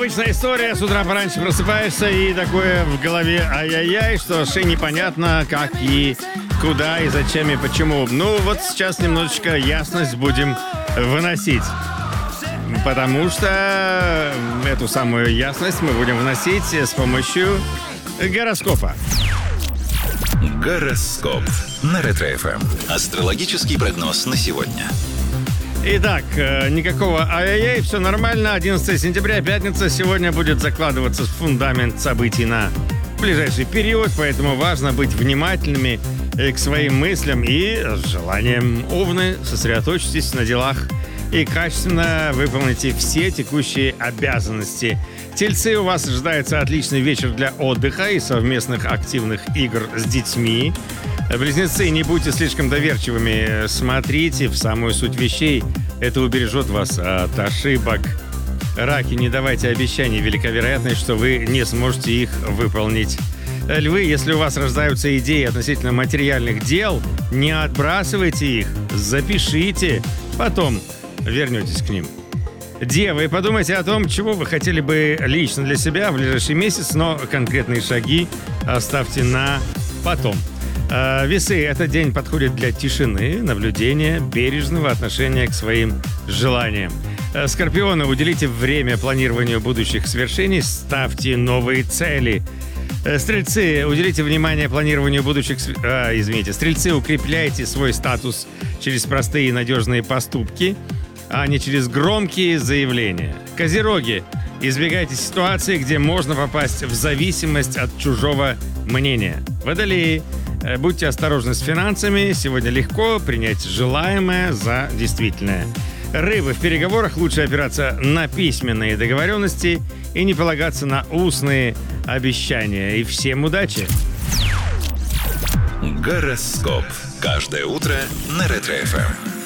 Обычная история. С утра пораньше просыпаешься и такое в голове ай-яй-яй, что вообще непонятно, как и куда, и зачем, и почему. Ну, вот сейчас немножечко ясность будем выносить. Потому что эту самую ясность мы будем вносить с помощью гороскопа. Гороскоп на Ретро-ФМ. Астрологический прогноз на сегодня. Итак, никакого ай-яй-яй, все нормально. 11 сентября, пятница. Сегодня будет закладываться фундамент событий на ближайший период, поэтому важно быть внимательными к своим мыслям и желаниям. Овны, сосредоточьтесь на делах и качественно выполните все текущие обязанности. Тельцы, у вас ожидается отличный вечер для отдыха и совместных активных игр с детьми. Близнецы, не будьте слишком доверчивыми, смотрите в самую суть вещей. Это убережет вас от ошибок. Раки, не давайте обещаний, велика вероятность, что вы не сможете их выполнить. Львы, если у вас рождаются идеи относительно материальных дел, не отбрасывайте их, запишите, потом вернетесь к ним. Девы, подумайте о том, чего вы хотели бы лично для себя в ближайший месяц, но конкретные шаги оставьте на потом. Весы, этот день подходит для тишины, наблюдения, бережного отношения к своим желаниям. Скорпионы, уделите время планированию будущих свершений, ставьте новые цели. Стрельцы, уделите внимание планированию будущих... Стрельцы, укрепляйте свой статус через простые и надежные поступки, а не через громкие заявления. Козероги, избегайте ситуации, где можно попасть в зависимость от чужого мнения. Водолеи, будьте осторожны с финансами. Сегодня легко принять желаемое за действительное. Рыбы, в переговорах лучше опираться на письменные договоренности и не полагаться на устные обещания. И всем удачи! Гороскоп. Каждое утро на Ретро-ФМ.